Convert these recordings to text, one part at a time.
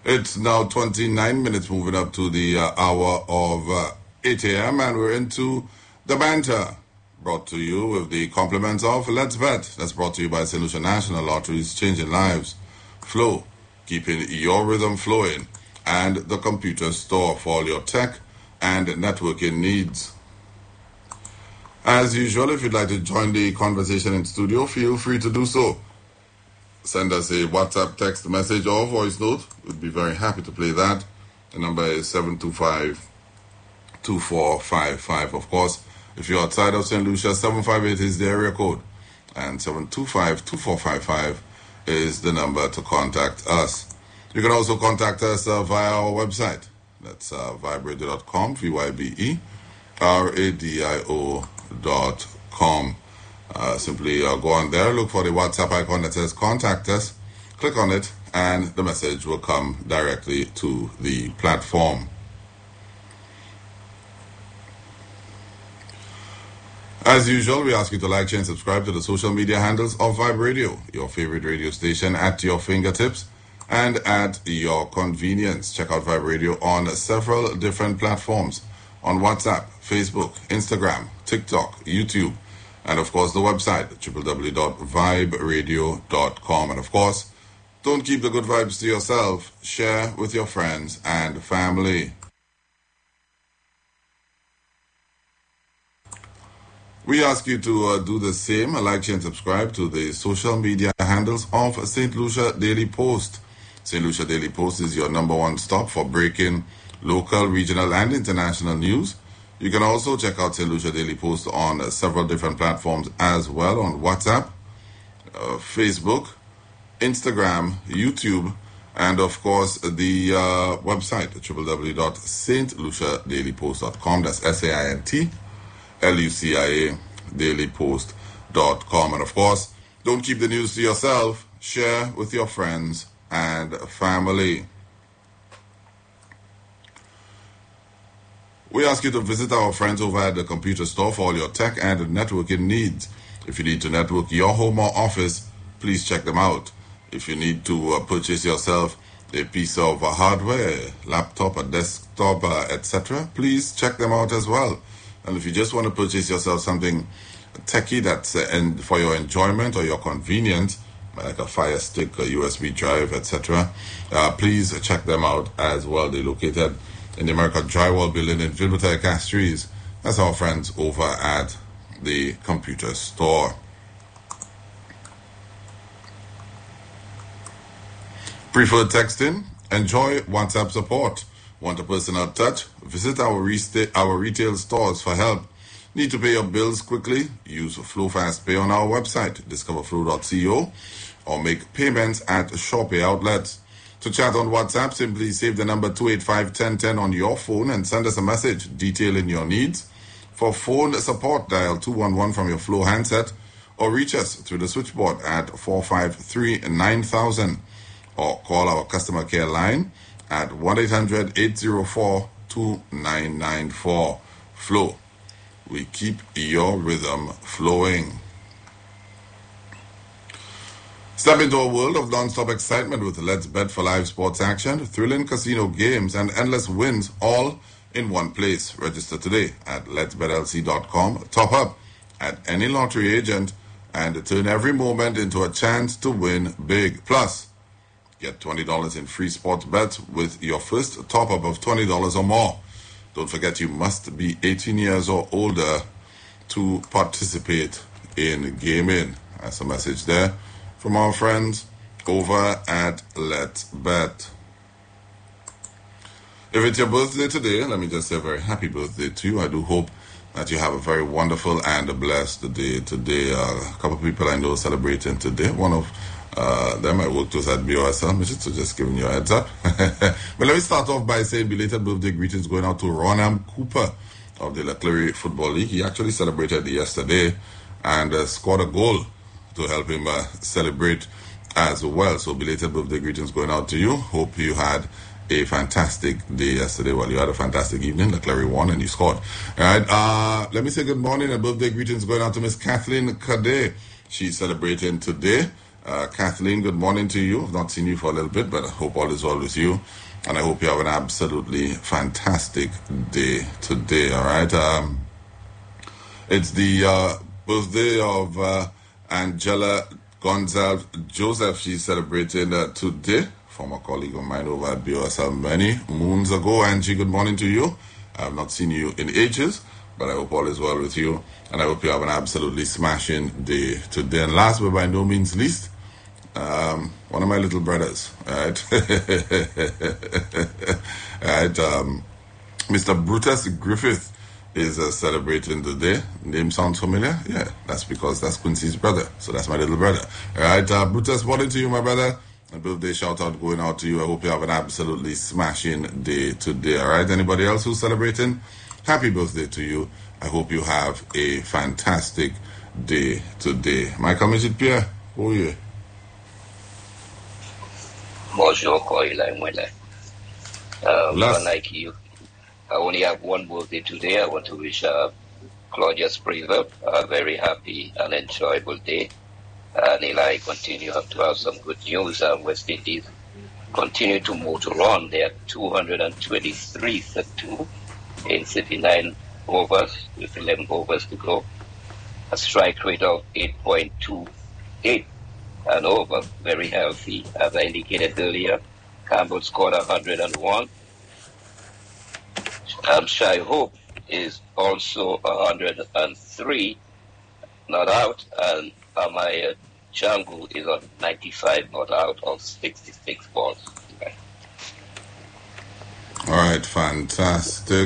It's now 29 minutes moving up to the hour of 8 a.m. and we're into the banter. Brought to you with the compliments of Let's Bet. That's brought to you by St. Lucia National Lotteries, changing lives. Flow, keeping your rhythm flowing. And the computer store for all your tech and networking needs. As usual, if you'd like to join the conversation in studio, feel free to do so. Send us a WhatsApp text message or voice note. We'd be very happy to play that. The number is 725-2455. Of course, if you're outside of St. Lucia, 758 is the area code. And 725-2455 is the number to contact us. You can also contact us via our website. That's viberadio.com, VYBERADIO.com. Simply go on there, look for the WhatsApp icon that says contact us, click on it, and the message will come directly to the platform. As usual, we ask you to like, share, and subscribe to the social media handles of Vibe Radio, your favorite radio station at your fingertips and at your convenience. Check out Vibe Radio on several different platforms, on WhatsApp, Facebook, Instagram, TikTok, YouTube, and of course the website, www.viberadio.com. And of course, don't keep the good vibes to yourself. Share with your friends and family. We ask you to do the same. Like, share, and subscribe to the social media handles of St. Lucia Daily Post. St. Lucia Daily Post is your number one stop for breaking local, regional, and international news. You can also check out St. Lucia Daily Post on several different platforms as well, on WhatsApp, Facebook, Instagram, YouTube, and of course the website, www.stluciadailypost.com. That's SAINTLUCIA dailypost.com. And of course, don't keep the news to yourself. Share with your friends and family. We ask you to visit our friends over at the computer store for all your tech and networking needs. If you need to network your home or office, please check them out. If you need to purchase yourself a piece of hardware, laptop, a desktop, etc., please check them out as well. And if you just want to purchase yourself something techie that's for your enjoyment or your convenience, like a Fire Stick, a USB drive, etc., please check them out as well. They're located in the America Drywall Building in Vilbert Castries. That's our friends over at the computer store. Preferred texting? Enjoy WhatsApp support. Want a personal touch? Visit our retail stores for help. Need to pay your bills quickly? Use Flow Fast Pay on our website, discoverflow.co, or make payments at Shopee outlets. To chat on WhatsApp, simply save the number 285-1010 on your phone and send us a message detailing your needs. For phone support, dial 211 from your Flow handset or reach us through the switchboard at 453-9000 or call our customer care line at 1-800-804-2994. Flow. We keep your rhythm flowing. Step into a world of non-stop excitement with Let's Bet for live sports action, thrilling casino games, and endless wins all in one place. Register today at letsbetlc.com. Top up at any lottery agent and turn every moment into a chance to win big. Plus, get $20 in free sports bets with your first top-up of $20 or more. Don't forget you must be 18 years or older to participate in gaming. That's a message there from our friends over at Let's Bet. If it's your birthday today, let me just say a very happy birthday to you. I do hope that you have a very wonderful and a blessed day today. A couple of people I know celebrating today. One of them I worked with at BOSL, so just giving you a heads up. But let me start off by saying belated birthday greetings going out to Ronham Cooper of the Leclerc Football League. He actually celebrated yesterday and scored a goal to help him celebrate as well. So belated birthday greetings going out to you. Hope you had a fantastic day yesterday. Well, you had a fantastic evening. Leclerc won and you scored. All right. Let me say good morning and birthday greetings going out to Miss Kathleen Kade. She's celebrating today. Kathleen, good morning to you. I've not seen you for a little bit, but I hope all is well with you. And I hope you have an absolutely fantastic day today, all right? It's the birthday of Angela Gonzalez Joseph. She's celebrating today. Former colleague of mine over at BOSL many moons ago. Angie, good morning to you. I have not seen you in ages, but I hope all is well with you. And I hope you have an absolutely smashing day today. And last but by no means least, one of my little brothers, right? Right, Mr. Brutus Griffith is celebrating today. Name sounds familiar? Yeah, that's because that's Quincy's brother. So that's my little brother. All right, Brutus, morning to you, my brother. A birthday shout out going out to you. I hope you have an absolutely smashing day today. All right, anybody else who's celebrating? Happy birthday to you. I hope you have a fantastic day today. Michael Majid Pierre, oh yeah. Bonjour, like you, I only have one birthday today. I want to wish Claudia Spraver a very happy and enjoyable day. And Eli continue to have some good news. West Indies continue to motor on. They are 223 for 2 in 59 overs with 11 overs to go. A strike rate of 8.28 and over, very healthy. As I indicated earlier, Campbell scored 101. Shai Hope is also 103, not out, and Amaya Django is on 95, not out, of 66 balls. Okay. All right, fantastic.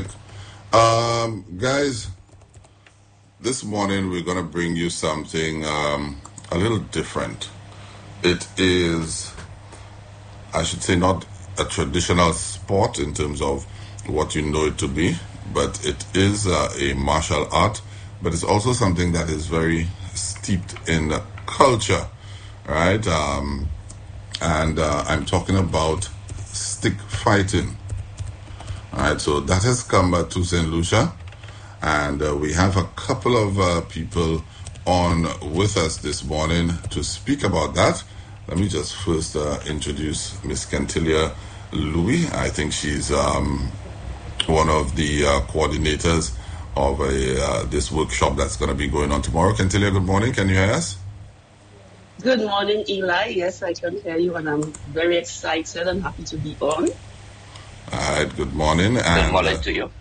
Guys, this morning we're going to bring you something a little different. It is, I should say, not a traditional sport in terms of what you know it to be, but it is a martial art, but it's also something that is very steeped in culture, right? And I'm talking about stick fighting. All right, so that has come to St. Lucia, and we have a couple of people on with us this morning to speak about that. Let me just first introduce Miss Cantilia Louis. I think she's one of the coordinators of this workshop that's going to be going on tomorrow. Cantilia, good morning. Can you hear us? Good morning, Eli. Yes, I can hear you, and I'm very excited and happy to be on. All right, good morning. And, good morning to you.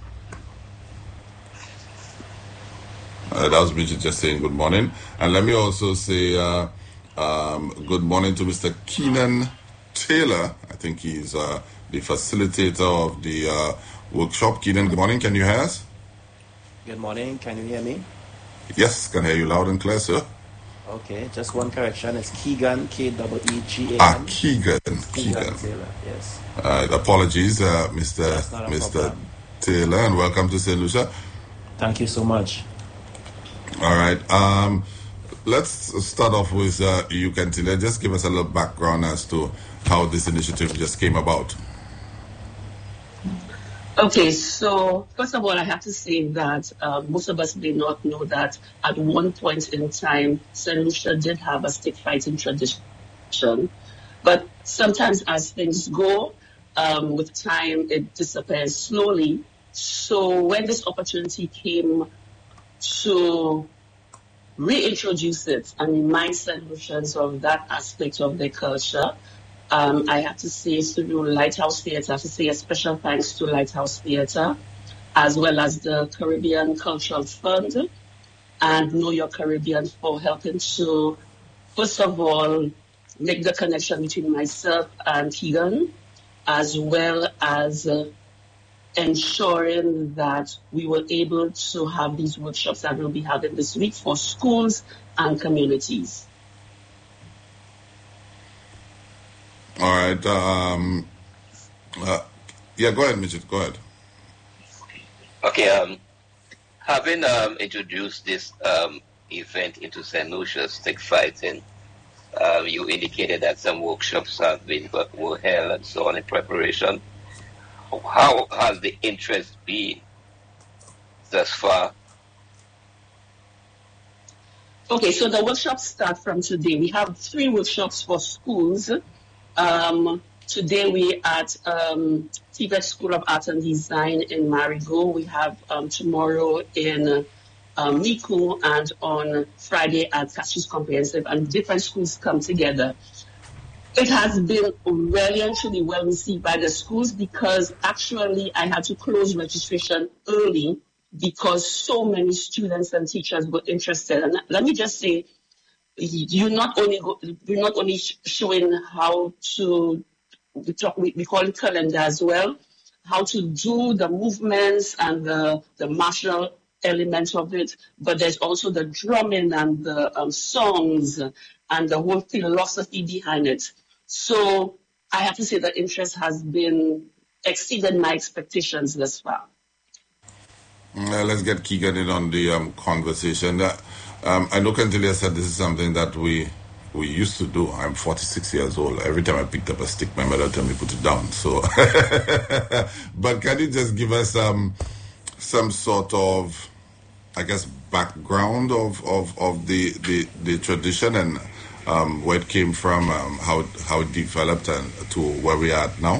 That was Bridget just saying good morning. And let me also say good morning to Mr. Keenan Taylor. I think he's the facilitator of the workshop. Keenan, good morning. Can you hear us? Good morning. Can you hear me? Yes, can hear you loud and clear, sir. Okay, just one correction. It's Keegan, K-E-E-G-A-N. Keegan. Taylor, yes. Apologies, Mr. Taylor, and welcome to St. Lucia. Thank you so much. All right. Let's start off with you, Cantilia. Just give us a little background as to how this initiative just came about. Okay, so first of all, I have to say that most of us may not know that at one point in time, St. Lucia did have a stick fighting tradition. But sometimes as things go, with time, it disappears slowly. So when this opportunity came to reintroduce it and remind St. Lucians of that aspect of their culture, I have to say through Lighthouse Theatre, I have to say a special thanks to Lighthouse Theatre, as well as the Caribbean Cultural Fund and Know Your Caribbean for helping to, first of all, make the connection between myself and Keegan, as well as ensuring that we were able to have these workshops that we'll be having this week for schools and communities. All right. Yeah, go ahead, Midget. Go ahead. Okay. Having introduced this event into St. Lucia, stick fighting, you indicated that some workshops were held and so on in preparation. How has the interest been thus far? Okay, so the workshops start from today. We have 3 workshops for schools. Today we at TVET School of Art and Design in Marigot. We have tomorrow in Miku, and on Friday at Cashews Comprehensive, and different schools come together. It has been really and truly well received by the schools, because actually I had to close registration early because so many students and teachers were interested. And let me just say, you're not only showing how to, we call it calendar as well, how to do the movements and the martial element of it, but there's also the drumming and the songs and the whole philosophy behind it. So I have to say the interest has been exceeded my expectations thus far. Let's get Keegan in on the conversation. I know Cantilia said this is something that we used to do. I'm 46 years old. Every time I picked up a stick, my mother told me put it down. So, but can you just give us some sort of, I guess, background of the tradition and where it came from, how it developed, and to where we are at now?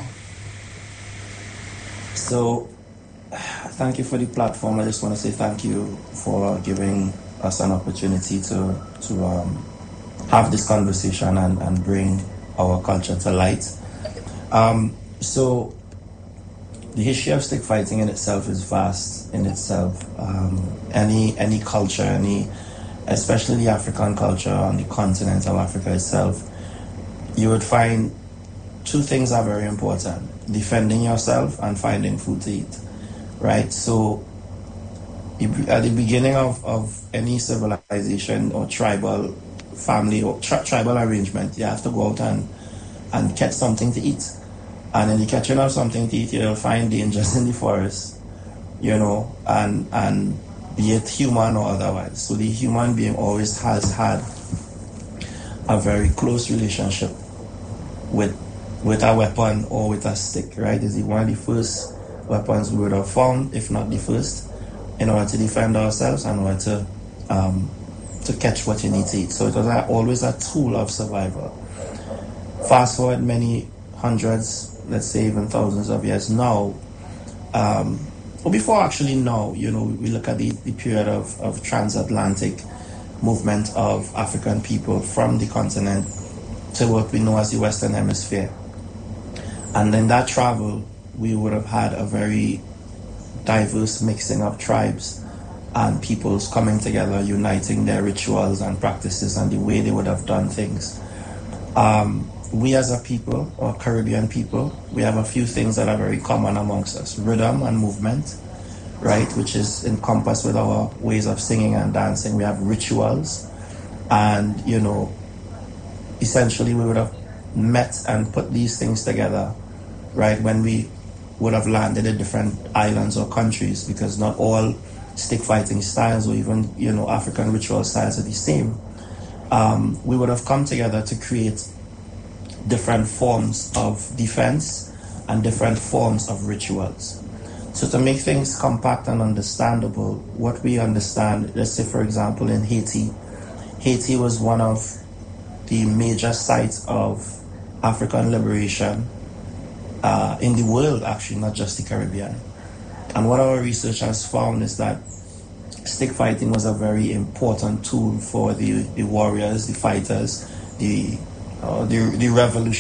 So, thank you for the platform. I just want to say thank you for giving us an opportunity to have this conversation and bring our culture to light. So the history of stick fighting in itself is vast in itself. Any culture, especially the African culture on the continent of Africa itself, you would find 2 things are very important: defending yourself and finding food to eat. Right? So at the beginning of any civilization or tribal family or tribal arrangement, you have to go out and catch something to eat. And in the catching of something to eat, you'll find dangers in the forest, and be it human or otherwise. So the human being always has had a very close relationship with a weapon or with a stick, right? Is one of the first weapons we would have found, if not the first, in order to defend ourselves and in order to catch what you need to eat. So it was always a tool of survival. Fast forward many hundreds, let's say even thousands of years now, or before actually now, we look at the period of transatlantic movement of African people from the continent to what we know as the Western Hemisphere. And in that travel, we would have had a very diverse mixing of tribes and peoples coming together, uniting their rituals and practices and the way they would have done things. We as a people, or Caribbean people, we have a few things that are very common amongst us: rhythm and movement, right, which is encompassed with our ways of singing and dancing. We have rituals, and essentially we would have met and put these things together, right, when we would have landed in different islands or countries, because not all stick fighting styles or even African ritual styles are the same. We would have come together to create different forms of defense and different forms of rituals. So to make things compact and understandable, what we understand, let's say for example in Haiti was one of the major sites of African liberation in the world, actually, not just the Caribbean. And what our research has found is that stick fighting was a very important tool for the warriors, the fighters, the revolution.